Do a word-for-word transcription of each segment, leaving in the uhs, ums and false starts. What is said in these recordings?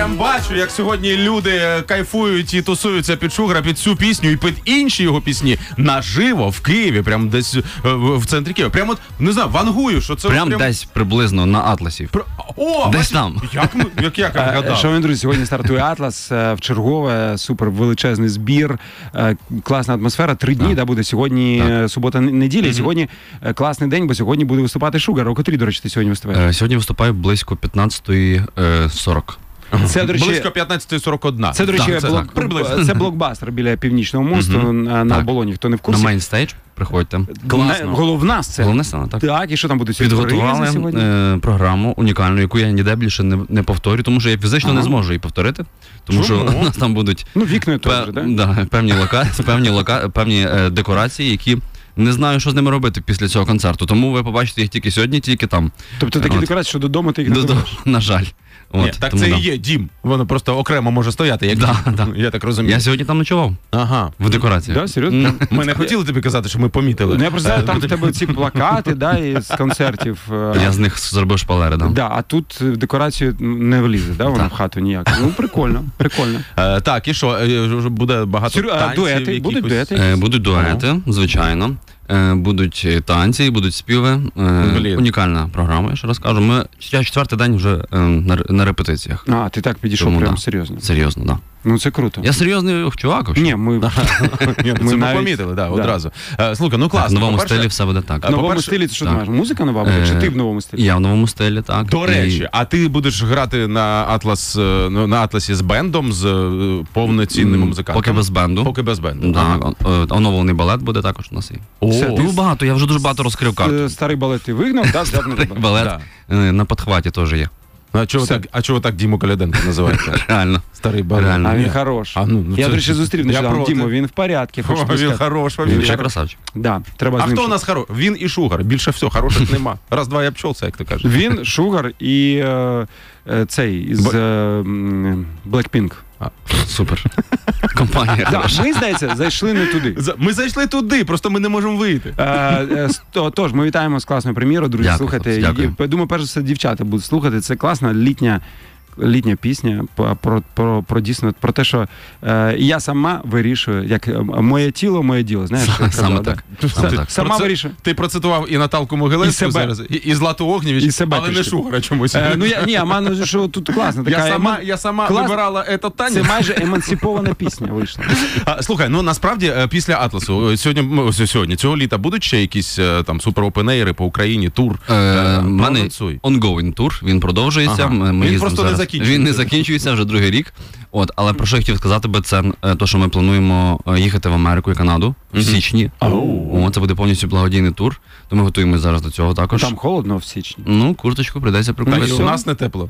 прям бачу, як сьогодні люди кайфують і тусуються під Шугара, під цю пісню і під інші його пісні наживо в Києві, прям десь в центрі Києва. Прямо от, не знаю, вангую, що це... Прям, прям десь приблизно на Атласі. Про... О, десь бачиш, там. Як, ми, як я гадав. Шановні друзі, сьогодні стартує Атлас в чергове, супер величезний збір, класна атмосфера, три дні, да, буде сьогодні так. субота, неділя, mm-hmm. сьогодні класний день, бо сьогодні буде виступати Шугар. О котрій, до речі, ти сьогодні виступаєш? Е, сьогодні виступаю близько п'ятнадцятої сорок. Це, до речі, близько п'ятнадцятої сорок один. Це, до речі, так, це, блок, приблизно. Це блокбастер біля Північного мосту mm-hmm. на, на Оболоні, хто не в курсі. На мейнстейдж приходьте. Класно. Головна сцена. Головна сцена, так. Так, і що там буде сьогодні? Підготували е, програму унікальну, яку я ніде більше не, не повторю, тому що я фізично ага. не зможу її повторити. Тому Чому? що у нас там будуть ну, вікна теж, пе, да? Да, певні, лока, певні, лока, певні е, декорації, які не знаю, що з ними робити після цього концерту. Тому ви побачите їх тільки сьогодні, тільки там. Тобто такі От. декорації, що додому ти їх не побачиш? На жаль. От, Ні, так тому, це да. і є дім. Воно просто окремо може стояти, як да, дім. Да. Я так розумію. Я сьогодні там ночував. Ага. В декораціях. Да, серйозно? Ми не хотіли тобі казати, що ми помітили. Ну, я просто знаю, там в тебе ці плакати, да, із концертів. Я з них зробив шпалери, да. Да, а тут в декорацію не влізе, да, воно в хату ніяк. Ну, прикольно, прикольно. Е, так, і що? Буде багато Сер... танців? Дуети, якихось... будуть дуети? Е, будуть дуети, звичайно. Е, будуть танці, будуть співи. Е, унікальна програма, я ще раз кажу. Ми я четвертий день вже е, на, на репетиціях. А, ти так підійшов Тому, прям да. серйозно? Серйозно, так. Да. Ну, це круто. Я серйозний чувак. Ні, ми... Ні, ми це навіть... помітили, да, одразу. Да. Слухай, ну класно. В новому по-перше... стилі все буде так. В новому стилі це що ти маєш? Музика нова буде? Чи ти в новому стилі? Я в новому стилі, так. До речі, і... а ти будеш грати на Атлас, на Атласі з бендом, з повноцінними музикантами? Поки без бенду. Поки без бенду. Да. Ага. Оновлений балет буде також у нас. О, ну, багато, я вже дуже багато розкрив карту. Старий балет ти вигнав, так? Старий балет на підхваті теж є. А чого так, а чого так Діму Коляденко називаєте? Реально. Старий балет. Реально. А він хорош. А, ну, ну, я, до речі, зустрів нещодавно Діму, він в порядку. О, він хорош. Він ще красавчик. Да, треба а хто у нас хорош? Він і Шугар. Більше всього, хороших нема. Раз-два я обчолся, як ти кажеш. Він, Шугар і е, е, цей, із е, Blackpink. А, супер. Компанія. Да, ми, здається, зайшли не туди. Ми зайшли туди, просто ми не можемо вийти. Е, е, то, тож, ми вітаємо з класною прем'єрою, друзі. Дякую, Слухайте. дякую. Я думаю, перш за все, дівчата будуть слухати. Це класна літня літня пісня про, про, про, про дійсно, про те, що е, я сама вирішую, як моє тіло, моє діло. Знаєш, саме, саме так. Да? Саме так. Сама вирішую. Ти процитував і Наталку Могилевську зараз, і, і Злату Огнєвіч, і себе але пишу. Не Шугара чомусь. Е, ну, я, ні, а маю, що тут класно. Така я сама, ема... я сама клас... вибирала етот танець. Це майже емансипована пісня вийшла. А, слухай, ну насправді після Атласу, сьогодні, ось, сьогодні, цього літа будуть ще якісь там супер-опенейри по Україні, тур? У е, мене ongoing тур, він продовжується. Ага. Ми він просто зараз. не закінчується. Він не закінчується. Вже другий рік. От, але про що я хотів сказати би, це те, що ми плануємо їхати в Америку і Канаду в січні. Oh. О, це буде повністю благодійний тур. То ми готуємося зараз до цього також. Там холодно в січні. Ну, курточку прийдеться прикупити. У нас не тепло.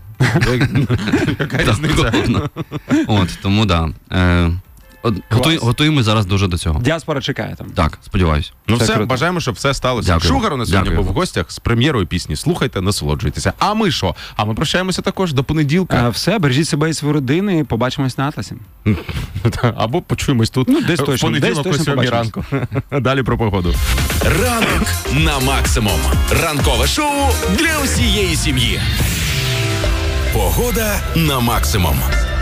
Яка різниця? От, тому да. Готуємо, готуємо зараз дуже до цього. Діаспора чекає там. Так, сподіваюся. Ну все, круто. Бажаємо, щоб все сталося. Дякую. Шугар у нас сьогодні Дякую. був в гостях з прем'єрою пісні. Слухайте, насолоджуйтеся. А ми що? А ми прощаємося також до понеділка. А, все, бережіть себе і свої родини, побачимось на Атласі. Або почуємось тут ну, десь точно, в понеділок о сьомій ранку. Далі про погоду. Ранок на максимум. Ранкове шоу для усієї сім'ї. Погода на максимум.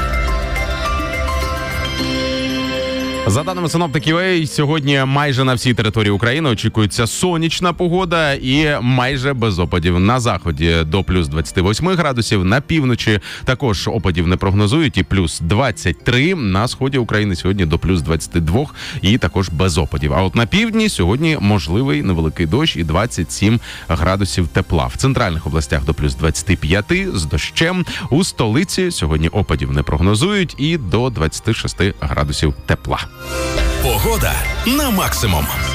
За даними синоптиків ей, сьогодні майже на всій території України очікується сонячна погода і майже без опадів. На заході до плюс двадцять вісім градусів, на півночі також опадів не прогнозують і плюс двадцять три. На сході України сьогодні до плюс двадцять два і також без опадів. А от на півдні сьогодні можливий невеликий дощ і двадцять сім градусів тепла. В центральних областях до плюс двадцять п'ять з дощем. У столиці сьогодні опадів не прогнозують і до двадцять шість градусів тепла. Погода на максимум.